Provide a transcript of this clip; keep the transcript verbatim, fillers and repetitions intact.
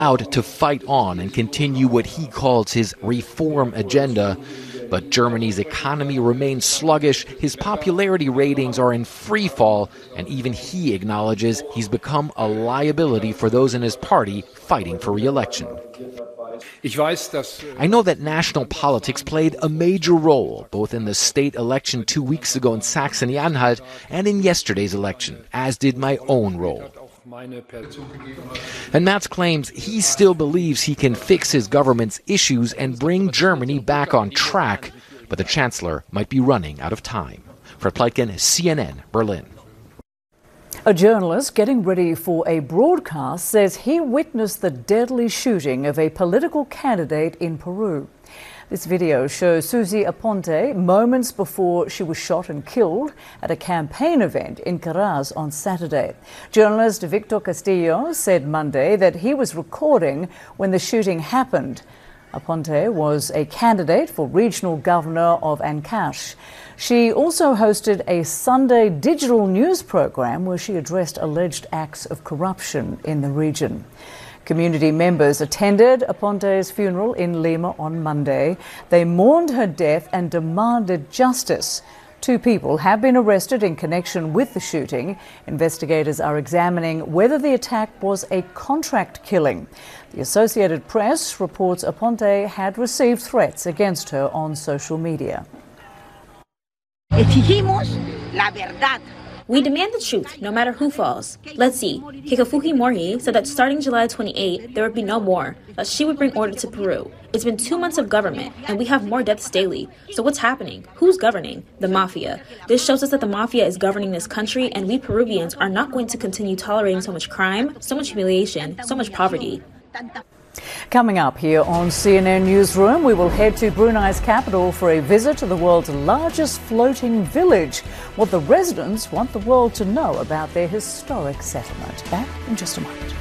out to fight on and continue what he calls his reform agenda. But Germany's economy remains sluggish, his popularity ratings are in free fall, and even he acknowledges he's become a liability for those in his party fighting for re-election. I know that national politics played a major role, both in the state election two weeks ago in Saxony-Anhalt and in yesterday's election, as did my own role. And Merz claims he still believes he can fix his government's issues and bring Germany back on track, but the chancellor might be running out of time. Fred Pleitgen, C N N, Berlin. A journalist getting ready for a broadcast says he witnessed the deadly shooting of a political candidate in Peru. This video shows Suzy Aponte moments before she was shot and killed at a campaign event in Caraz on Saturday. Journalist Victor Castillo said Monday that he was recording when the shooting happened. Aponte was a candidate for regional governor of Ancash. She also hosted a Sunday digital news program where she addressed alleged acts of corruption in the region. Community members attended Aponte's funeral in Lima on Monday. They mourned her death and demanded justice. Two people have been arrested in connection with the shooting. Investigators are examining whether the attack was a contract killing. The Associated Press reports Aponte had received threats against her on social media. Exigimos la verdad. We demand the truth, no matter who falls. Let's see. Keiko Fujimori said that starting July twenty-eighth, there would be no more, that she would bring order to Peru. It's been two months of government, and we have more deaths daily. So what's happening? Who's governing? The mafia. This shows us that the mafia is governing this country, and we Peruvians are not going to continue tolerating so much crime, so much humiliation, so much poverty. Coming up here on C N N Newsroom, we will head to Brunei's capital for a visit to the world's largest floating village. What the residents want the world to know about their historic settlement. Back in just a moment.